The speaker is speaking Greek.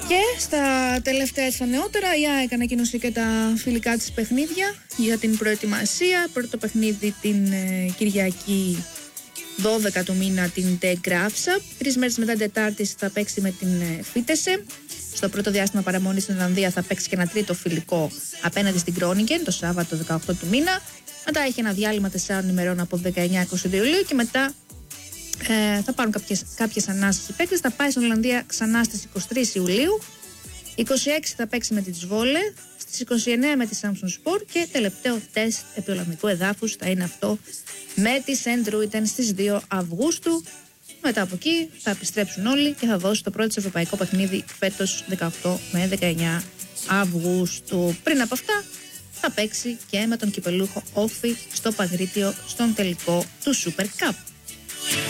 Και στα τελευταία στα νεότερα, η ΑΕΚ ανακοίνωσε και τα φιλικά της παιχνίδια για την προετοιμασία. Πρώτο παιχνίδι την Κυριακή 12 του μήνα την Τε Γκράφσα. 3 μέρες μετά την Τετάρτη θα παίξει με την Φίτεσε. Στο πρώτο διάστημα παραμονή στην Ολλανδία θα παίξει και ένα τρίτο φιλικό απέναντι στην Κρόνιγκεν το Σάββατο 18 του μήνα. Μετά έχει ένα διάλειμμα 4 ημερών από 19-22 Ιουλίου και μετά θα πάρουν κάποιες ανάσες οι παίκτες. Θα πάει στην Ολλανδία ξανά στις 23 Ιουλίου. 26 θα παίξει με τη Τσβόλε, στις 29 με τη Samsung Sport και τελευταίο τεστ επί Ολλανδικού εδάφους θα είναι αυτό με τη Σεντ Ρούιτεν στις 2 Αυγούστου. Μετά από εκεί θα επιστρέψουν όλοι και θα δώσει το πρώτο ευρωπαϊκό παιχνίδι φέτος 18 με 19 Αυγούστου. Πριν από αυτά θα παίξει και με τον κυπελούχο Όφη στο Παγρίτιο στον τελικό του Super Cup.